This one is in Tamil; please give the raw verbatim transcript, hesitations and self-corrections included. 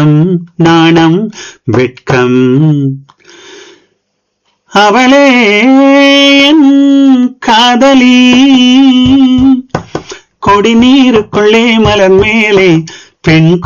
அச்சம் நாணம் வெட்கம் அவளே என் காதலி கொடி நீருக்குள்ளே மலர் மேலே பெண்